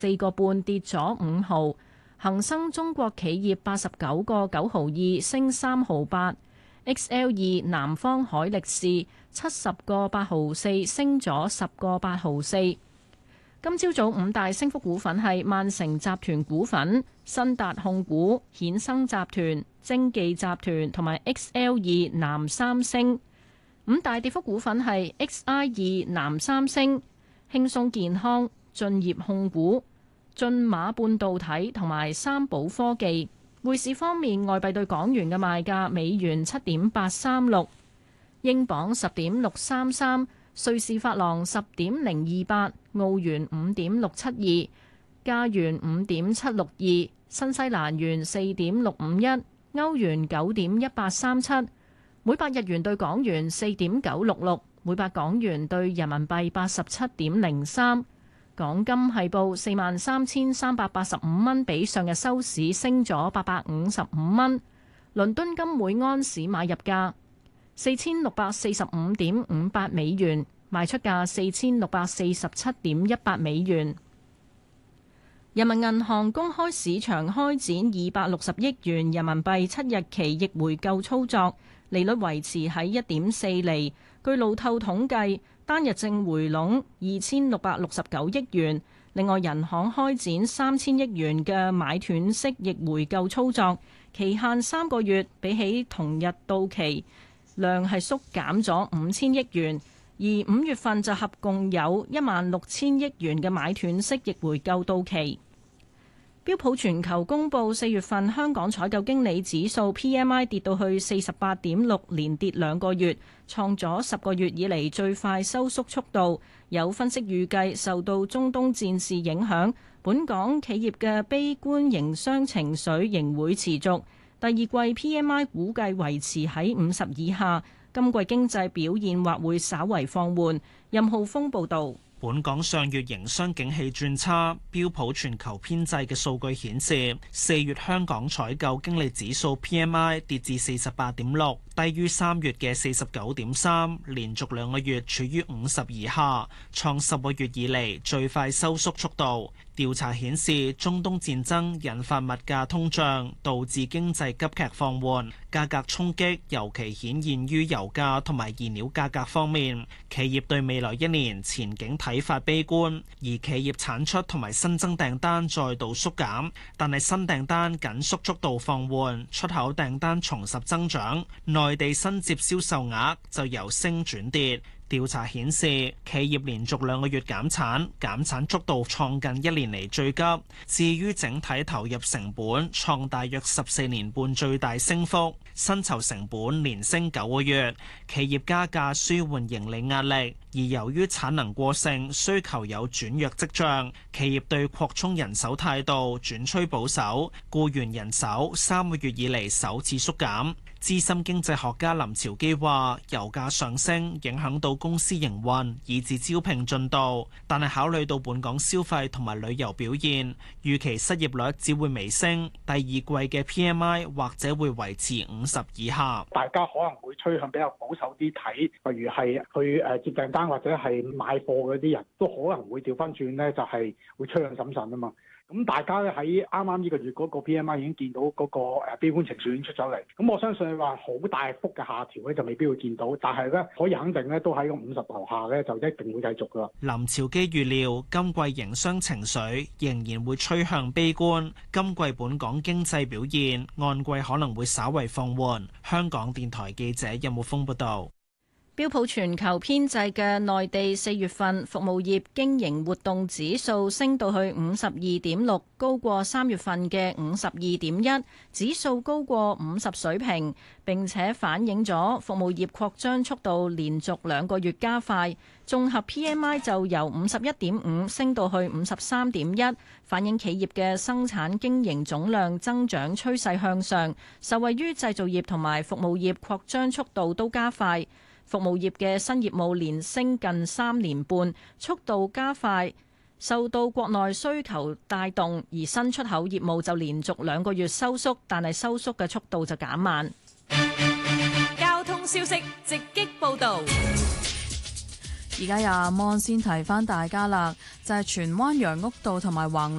4個半，跌咗5毫。恒生中國企業89個9毫2，升3毫8。XL2 南方海力士70個8毫4，升咗10個8毫4。今朝早5大升幅股份係萬城集團股份、新達控股、衍生集團、精記集團同埋 XL2 南三星。5大跌幅股份係 XI2 南三星、輕鬆健康、駿業控股、駿馬半導體同埋三寶科技。匯市方面，外幣對港元嘅賣價：美元7.836，英鎊10.633，瑞士法郎10.028，澳元5.672，加元5.762，新西蘭元4.651，歐元9.1837，每百日元對港元4.966，每百港元對人民幣87.03。港金係報43,385蚊，比上日收市升咗855蚊。倫敦金每安士買入價4645.58美元，賣出價4647.18美元。人民銀行公開市場開展260億元人民幣7日期逆回購操作，利率維持喺1.4厘。據路透統計，單日淨回籠2669億元。另外，人行開展3000億元嘅買斷式逆回購操作，期限3個月，比起同日到期量係縮減咗5000億元。而5月份就合共有16000億元嘅買斷式逆回購到期。標普全球公布4月份香港採購經理指數 PMI 跌到去48.6，連跌2個月，創咗10個月以嚟最快收縮速度。有分析預計受到中東戰事影響，本港企業嘅悲觀營商情緒仍會持續。第二季 PMI 估計維持喺50以下，今季經濟表現或會稍為放緩。任浩峰報導。 本港上月營商景氣轉差，標普全球編製嘅數據顯示，4月香港採購經理指數 PMI 跌至48.6，低於3月嘅49.3，連續2個月處於50以下，創10個月以嚟最快收縮速度。調查顯示，中東戰爭引發物價通脹，導致經濟急劇放緩，價格衝擊尤其顯現於油價同埋燃料價格方面。企業對未來1年前景睇法悲觀，而企業產出同埋新增訂單再度縮減，但係新訂單緊縮速度放緩，出口訂單重拾增長，內地新接銷售額就由升轉跌。調查顯示，企業連續2個月減產，減產速度創近1年嚟最急。至於整體投入成本，創大約14年半最大升幅。薪酬成本連升9個月，企業加價舒緩盈利壓力。而由於產能過剩，需求有轉弱跡象，企業對擴充人手態度轉趨保守，僱員人手3個月以嚟首次縮減。資深經濟學家林朝基話：油價上升影響到公司營運，以至招聘進度。但係考慮到本港消費同埋旅遊表現，預期失業率只會微升。第二季嘅 PMI 或者會維持50以下。 大家可能會趨向比較保守啲睇，例如係去接訂單或者係買貨嗰啲人都可能會調翻轉咧，就係會趨向審慎啊嘛。咁大家咧喺啱啱呢個月嗰個 PMI 已經見到嗰個悲觀情緒已經出咗嚟，咁我相信話好大幅嘅下調咧就未必會見到，但係咧可以肯定咧都喺個50樓下咧就一定會繼續噶。 林朝基預料今季營商情緒仍然會趨向悲觀，今季本港經濟表現按季可能會稍為放緩。香港電台記者任木峰報道。 標普全球編製嘅內地4月份服務業經營活動指數升到去52.6，高過3月份嘅52.1，指數高過50水平，並且反映咗服務業擴張速度連續2個月加快。綜合 PMI 就由51.5升到去53.1，反映企業嘅生產經營總量增長趨勢向上，受惠於製造業同埋服務業擴張速度都加快。服務業嘅新業務連升近3年半，速度加快，受到國內需求帶動，而新出口業務就連續2個月收縮，但係收縮嘅速度就減慢。 交通消息直擊報導。 而家廿芒先提翻大家啦，就係荃灣楊屋道同埋橫